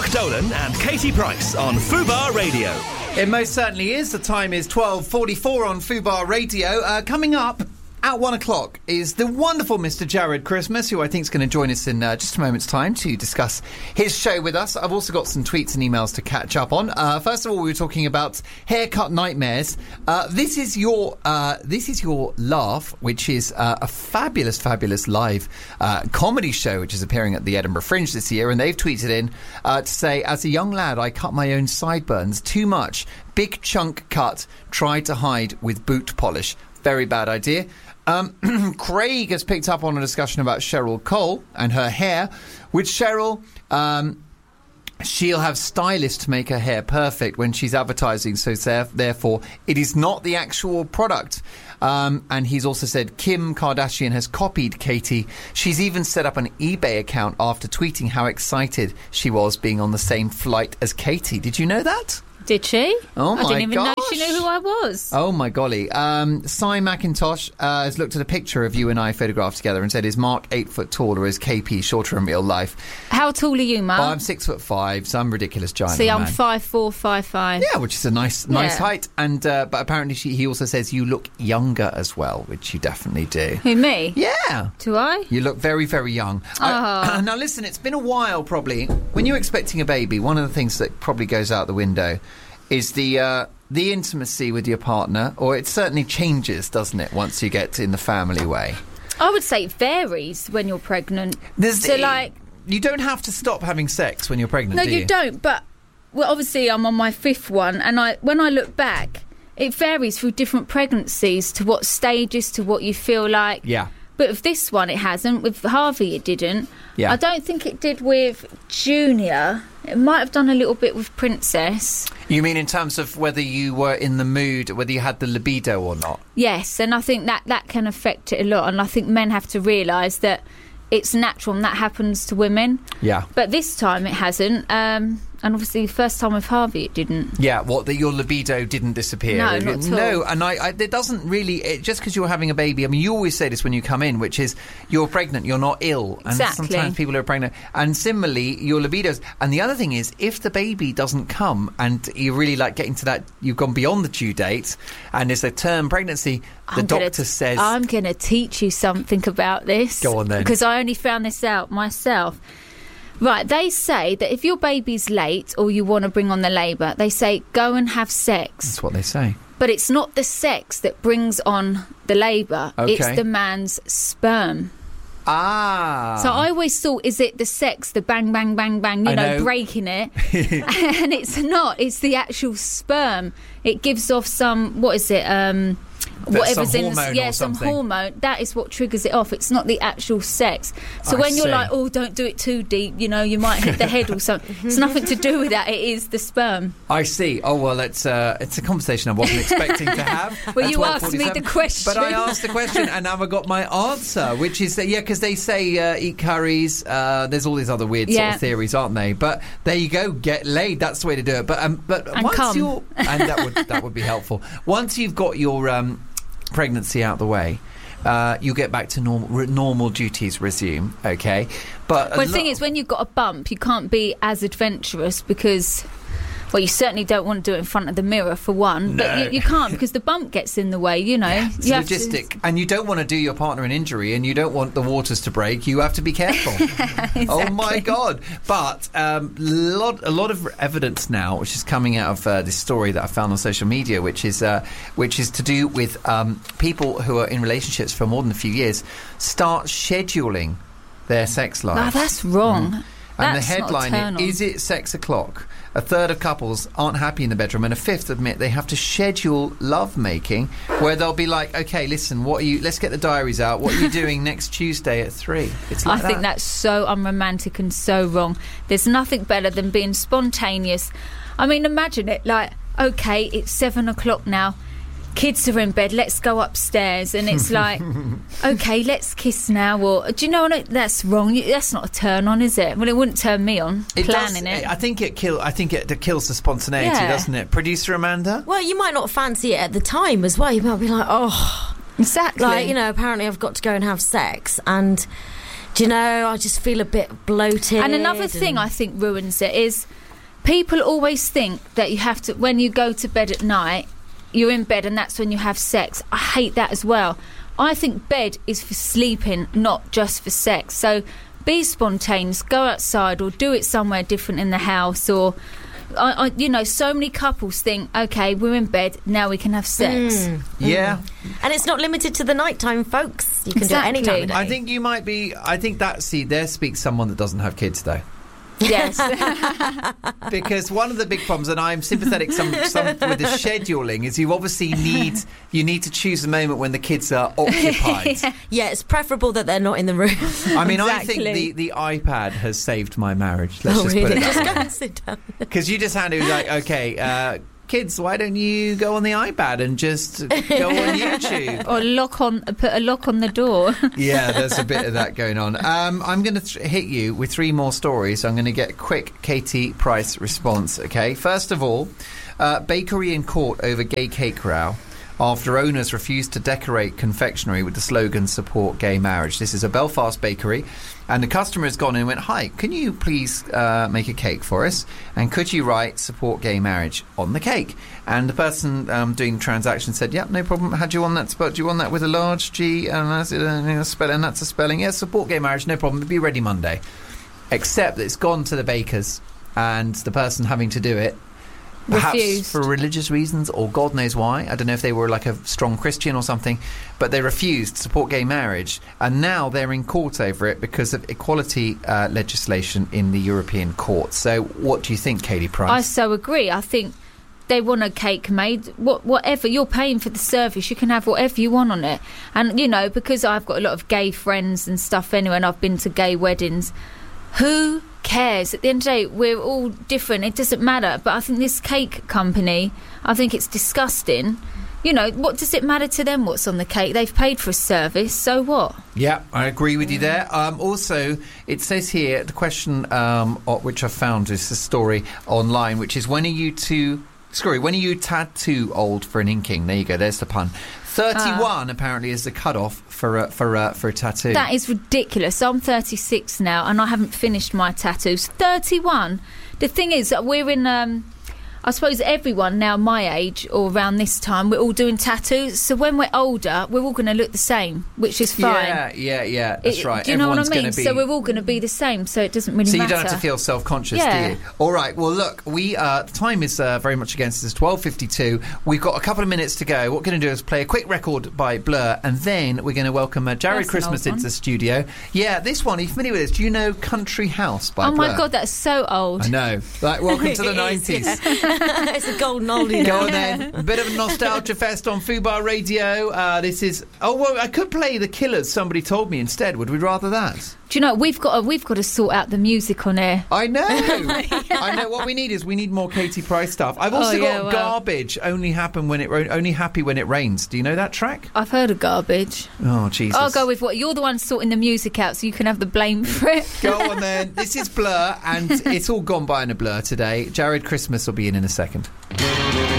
Mark Dolan and Katie Price on Fubar Radio. It most certainly is. The time is 12:44 on Fubar Radio. Coming up at 1 o'clock is the wonderful Mr. Jared Christmas, who I think is going to join us in just a moment's time to discuss his show with us. I've also got some tweets and emails to catch up on. First of all, we were talking about haircut nightmares. This is your laugh, which is a fabulous, fabulous live comedy show which is appearing at the Edinburgh Fringe this year, and they've tweeted in to say, as a young lad, I cut my own sideburns too much. Big chunk cut, tried to hide with boot polish. Very bad idea. Craig has picked up on a discussion about Cheryl Cole and her hair. With Cheryl, she'll have stylists to make her hair perfect when she's advertising, so therefore it is not the actual product. And he's also said Kim Kardashian has copied Katie. She's even set up an eBay account after tweeting how excited she was being on the same flight as Katie. Did you know that? Did she? Oh my gosh. I didn't even know she knew who I was. Oh my golly. Cy McIntosh has looked at a picture of you and I photographed together and said, is Mark 8 foot tall or is KP shorter in real life? How tall are you, Mark? Oh, I'm 6'5", so I'm a ridiculous giant. See, I'm man. 5'4", 5'5". Yeah, which is a nice height. And but apparently he also says you look younger as well, which you definitely do. Who, me? Yeah. Do I? You look very, very young. Now listen, it's been a while probably. When you're expecting a baby, one of the things that probably goes out the window is the intimacy with your partner, or it certainly changes, doesn't it, once you get in the family way? I would say it varies when you're pregnant. You don't have to stop having sex when you're pregnant, do you? No, you don't, but obviously I'm on my 5th one, and when I look back, it varies through different pregnancies to what stages, to what you feel like. Yeah. But with this one, it hasn't. With Harvey, it didn't. Yeah. I don't think it did with Junior. It might have done a little bit with Princess. You mean in terms of whether you were in the mood, whether you had the libido or not? Yes, and I think that can affect it a lot. And I think men have to realise that it's natural and that happens to women. Yeah. But this time it hasn't. And obviously, the first time with Harvey, it didn't. Yeah, your libido didn't disappear? No, not at all. No, and it doesn't really... just because you're having a baby, I mean, you always say this when you come in, which is you're pregnant, you're not ill. And exactly. Sometimes people are pregnant. And similarly, your libidos... And the other thing is, if the baby doesn't come and you're really getting to that... You've gone beyond the due date and it's a term pregnancy, the doctor says... I'm going to teach you something about this. Go on then. Because I only found this out myself. Right, they say that if your baby's late or you want to bring on the labour, they say go and have sex. That's what they say. But it's not the sex that brings on the labour. Okay. It's the man's sperm. Ah. So I always thought, is it the sex, the bang, bang, bang, bang, breaking it? And it's not. It's the actual sperm. It gives off some, what is it, whatever's some hormone in some hormone. That is what triggers it off. It's not the actual sex. So when you're like, oh, don't do it too deep, you might hit the head or something. It's nothing to do with that. It is the sperm. I see. Oh well, it's a conversation I wasn't expecting to have. Well, you asked me the question, but I asked the question and now I got my answer, which is that because they say eat curries. There's all these other weird sort of theories, aren't they? But there you go, get laid. That's the way to do it. But and once come. that would be helpful. Once you've got your pregnancy out the way, you get back to normal duties resume, okay? But the thing is, when you've got a bump, you can't be as adventurous because... Well, you certainly don't want to do it in front of the mirror, for one. No. But you can't because the bump gets in the way, Yeah, it's logistic. And you don't want to do your partner an injury and you don't want the waters to break. You have to be careful. Exactly. Oh, my God. But a lot of evidence now, which is coming out of this story that I found on social media, which is to do with people who are in relationships for more than a few years start scheduling their sex lives. No, that's wrong. And the headline is it sex o'clock? A third of couples aren't happy in the bedroom, and a fifth admit they have to schedule love making, where they'll be like, "Okay, listen, let's get the diaries out. What are you doing next Tuesday at 3?" It's like I think that's so unromantic and so wrong. There's nothing better than being spontaneous. I mean, imagine it like, okay, it's 7 o'clock now. Kids are in bed, let's go upstairs. And it's like, okay, let's kiss now. Or, do you know what? That's wrong. That's not a turn on, is it? Well, it wouldn't turn me on, planning it. I think it kills the spontaneity, doesn't it? Producer Amanda? Well, you might not fancy it at the time as well. You might be like, oh... Exactly. Like, apparently I've got to go and have sex. And Do you know, I just feel a bit bloated. And another thing I think ruins it is people always think that you have to, when you go to bed at night, you're in bed and that's when you have sex. I hate that as well. I think bed is for sleeping, not just for sex. So be spontaneous, go outside or do it somewhere different in the house. Or, you know, so many couples think, OK, we're in bed, now we can have sex. Yeah. And it's not limited to the nighttime, folks. You can do it any time of day. I think you might be... I think there speaks someone that doesn't have kids, though. Yes. Because one of the big problems, and I'm sympathetic some with the scheduling, is you obviously need to choose a moment when the kids are occupied. Yeah, it's preferable that they're not in the room. I mean, Exactly. I think the iPad has saved my marriage. Let's just put it Just that go way. and sit down. Because you just hand it like, okay, kids, why don't you go on the iPad and just go on YouTube? Or put a lock on the door. Yeah, there's a bit of that going on. I'm going to hit you with 3 more stories. I'm going to get a quick Katie Price response, okay? First of all, bakery in court over gay cake row after owners refused to decorate confectionery with the slogan "Support Gay Marriage." This is a Belfast bakery, and the customer has gone in and went, "Hi, can you please make a cake for us? And could you write "Support Gay Marriage" on the cake?" And the person doing the transaction said, "Yep, no problem. How do you want that spelled? Do you want that with a large G and that's a spelling? That's a spelling. Yeah, support gay marriage. No problem. It'll be ready Monday." Except that it's gone to the bakers, and the person having to do it, perhaps Refused. for religious reasons or God knows why. I don't know if they were like a strong Christian or something, but they refused to support gay marriage, and now they're in court over it because of equality legislation in the European court. So what do you think, Katie Price? I so agree. I think they want a cake made. Whatever, you're paying for the service, you can have whatever you want on it. And, you know, because I've got a lot of gay friends and stuff anyway, and I've been to gay weddings, who cares? At the end of the day, we're all different. It doesn't matter. But I think this cake company, I think it's disgusting. You know, what does it matter to them what's on the cake? They've paid for a service, so what? Yeah, I agree with you there. Also, it says here, the question which I found is a story online, which is when are you tattoo old for an inking? There you go, there's the pun. 31 apparently is the cutoff for a tattoo. That is ridiculous. I'm 36 now and I haven't finished my tattoos. 31. The thing is that we're in I suppose everyone now my age or around this time, we're all doing tattoos. So when we're older, we're all going to look the same, which is fine. Yeah, that's right. Do you know Everyone's what I mean? gonna be... So we're all going to be the same, so it doesn't really So matter. you don't have to feel self-conscious, Yeah. do you? All right, well, look, the time is very much against us. It's 12:52. We've got a couple of minutes to go. What we're going to do is play a quick record by Blur, and then we're going to welcome Jared That's an Christmas old one. into the studio. Yeah, this one, are you familiar with this? Do you know Country House by Oh Blur? my God, that's so old. I know. Like, welcome to the It is, 90s. It's a golden oldie Go now. on then. A bit of a nostalgia fest on Fubar Radio. This is... Oh, well, I could play The Killers, somebody told me instead. Would we rather that? Do you know, we've got to sort out the music on air. I know. I know. What we need more Katie Price stuff. I've also got Garbage. Only happy when it rains. Do you know that track? I've heard of Garbage. Oh Jesus! I'll go with what you're the one sorting the music out, so you can have the blame for it. Go on then. This is Blur, and it's all gone by in a blur today. Jared Christmas will be in a second.